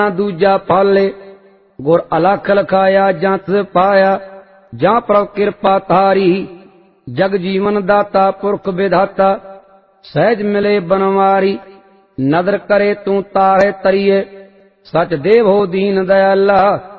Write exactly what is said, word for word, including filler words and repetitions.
दूजा पाले गुर अलख लखाया जंत पाया जा प्रभ कृपा तारी जग जीवन दाता पुरख विधाता सहज मिले बनवारी नदर करे तू तारे तरिए सच देव हो दीन दयाला